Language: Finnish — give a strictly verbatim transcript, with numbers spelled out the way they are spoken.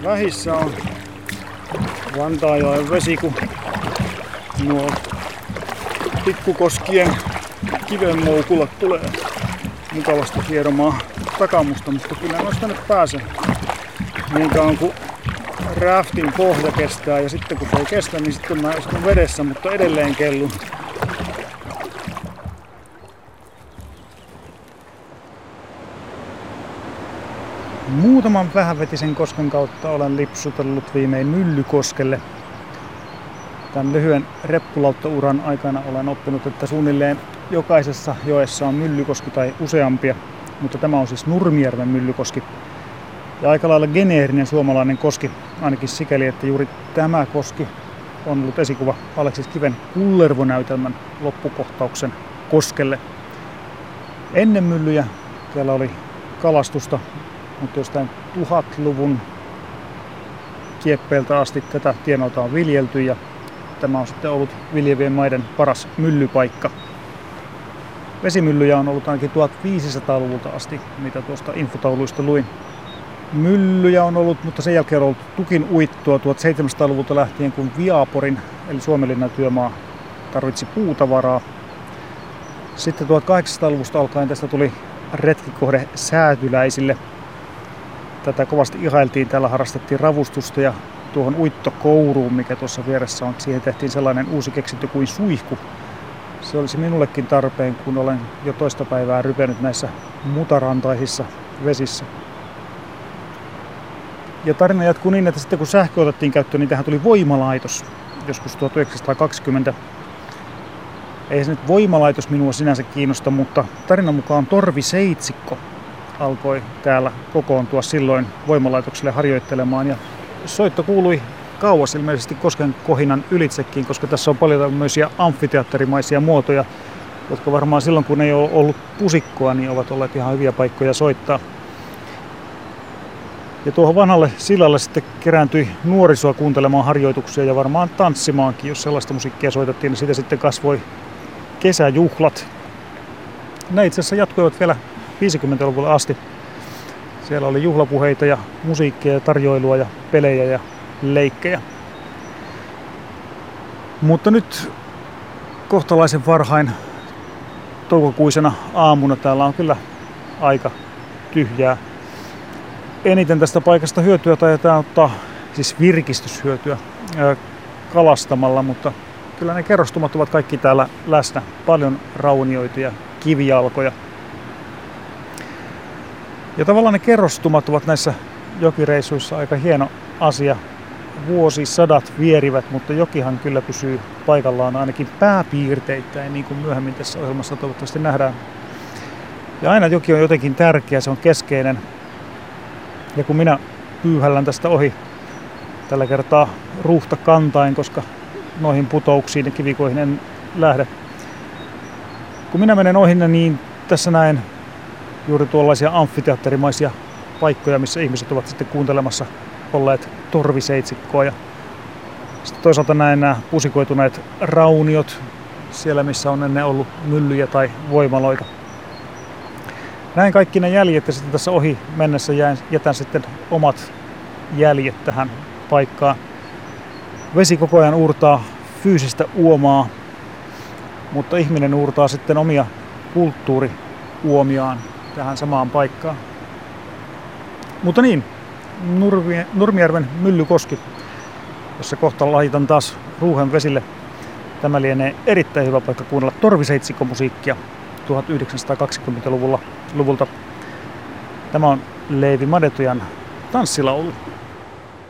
vähissä on Vantaajoen vesi, kun nuo pikkukoskien kivenmoukulat tulee mukavasti hieromaan takamusta, mutta kyllä noista nyt pääsee. Niin kauan kun raftin pohja kestää ja sitten kun se ei kestä, niin sitten mä istun vedessä, mutta edelleen kellun. Muutaman vähävetisen kosken kautta olen lipsutellut viimein Myllykoskelle. Tämän lyhyen reppulauttauran aikana olen oppinut, että suunnilleen jokaisessa joessa on myllykoski tai useampia, mutta tämä on siis Nurmijärven myllykoski. Ja aika lailla geneerinen suomalainen koski, ainakin sikäli, että juuri tämä koski on ollut esikuva Aleksis Kiven Kullervo-näytelmän loppukohtauksen koskelle. Ennen myllyjä täällä oli kalastusta, mutta jostain tuhatluvun kieppeiltä asti tätä tienolta on viljelty ja tämä on sitten ollut viljevien maiden paras myllypaikka. Vesimyllyjä on ollut ainakin tuhatviisisataaluvulta asti, mitä tuosta infotauluista luin. Myllyjä on ollut, mutta sen jälkeen on ollut tukin uittoa tuhatseitsemänsataaluvulta lähtien, kun Viaporin eli Suomenlinnan työmaa tarvitsi puutavaraa. Sitten tuhatkahdeksansataaluvusta alkaen tästä tuli retkikohde säätyläisille. Tätä kovasti ihailtiin, täällä harrastettiin ravustusta ja tuohon uittokouruun, mikä tuossa vieressä on, siihen tehtiin sellainen uusi keksintö kuin suihku. Se olisi minullekin tarpeen, kun olen jo toista päivää rypenyt näissä mutarantaisissa vesissä. Ja tarina jatkuu niin, että sitten kun sähkö otettiin käyttöön, niin tähän tuli voimalaitos joskus tuhatyhdeksänsataakaksikymmentä. Ei se nyt voimalaitos minua sinänsä kiinnosta, mutta tarinan mukaan torviseitsikko alkoi täällä kokoontua silloin voimalaitokselle harjoittelemaan. Ja soitto kuului kauas ilmeisesti Kosken kohinan ylitsekin, koska tässä on paljon tämmöisiä amfiteatterimaisia muotoja, jotka varmaan silloin kun ei ole ollut pusikkoa, niin ovat olleet ihan hyviä paikkoja soittaa. Ja tuohon vanhalle sillalle sitten kerääntyi nuorisoa kuuntelemaan harjoituksia ja varmaan tanssimaankin, jos sellaista musiikkia soitettiin, niin siitä sitten kasvoi kesäjuhlat. Ne itse asiassa jatkuivat vielä viisikymmentäluvulle asti. Siellä oli juhlapuheita ja musiikkia ja tarjoilua ja pelejä ja leikkejä. Mutta nyt kohtalaisen varhain toukokuisena aamuna täällä on kyllä aika tyhjää. Eniten tästä paikasta hyötyä taitaa ottaa, siis virkistyshyötyä kalastamalla, mutta kyllä ne kerrostumat ovat kaikki täällä läsnä. Paljon raunioita ja kivijalkoja. Ja tavallaan ne kerrostumat ovat näissä jokireissuissa aika hieno asia. Vuosisadat vierivät, mutta jokihan kyllä pysyy paikallaan ainakin pääpiirteittäin, niin kuin myöhemmin tässä ohjelmassa toivottavasti nähdään. Ja aina joki on jotenkin tärkeä, se on keskeinen. Ja kun minä pyyhällän tästä ohi tällä kertaa ruuhta kantain, koska noihin putouksiin ja kivikoihin en lähde. Kun minä menen ohi, niin tässä näen juuri tuollaisia amfiteatterimaisia paikkoja, missä ihmiset ovat sitten kuuntelemassa olleet torviseitsikkoa. Ja sitten toisaalta näen nämä pusikoituneet rauniot siellä, missä on ennen ollut myllyjä tai voimaloita. Näin kaikki ne jäljet ja sitten tässä ohi mennessä jätän sitten omat jäljet tähän paikkaan. Vesi koko ajan uurtaa fyysistä uomaa, mutta ihminen uurtaa sitten omia kulttuuriuomiaan tähän samaan paikkaan. Mutta niin, Nurmijärven Myllykoski, jossa kohta lahitan taas ruuhen vesille. Tämä lienee erittäin hyvä paikka kuunnella torviseitsikkomusiikkia tuhatyhdeksänsataakaksikymmentäluvulta. Tämä on Leevi Madetojan tanssilaulu.